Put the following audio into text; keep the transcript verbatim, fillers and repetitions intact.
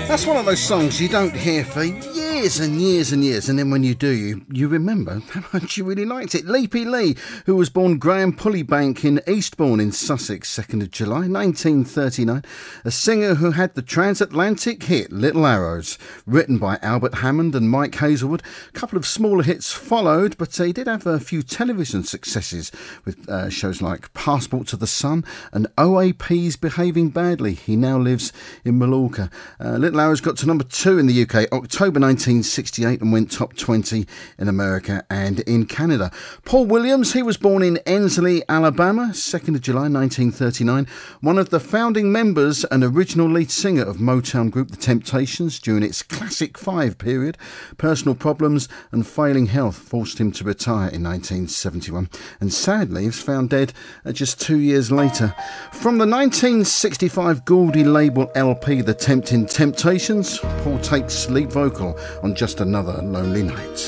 That's one of those songs you don't hear for years and years and years, and then when you do, you, you remember how much you really liked it. Leapy Lee, who was born Graham Pullybank in Eastbourne in Sussex, second of July nineteen thirty-nine, a singer who had the transatlantic hit Little Arrows, written by Albert Hammond and Mike Hazelwood. A couple of smaller hits followed, but he did have a few television successes with uh, shows like Passport to the Sun and O A P's Behaving Badly. He now lives in Mallorca. Uh, Little Arrows got to number two in the U K October nineteen sixty-eight and went top twenty in America and in Canada. Paul Williams, he was born in Ensley, Alabama, second of July nineteen thirty-nine, one of the founding members and original lead singer of Motown group The Temptations during its Classic Five period. Personal problems and failing health forced him to retire in nineteen seventy-one, and sadly he was found dead uh, just two years later. From the nineteen sixty-five Goldie label L P The Tempting Temptations, Paul takes lead vocal on Just Another Lonely Night.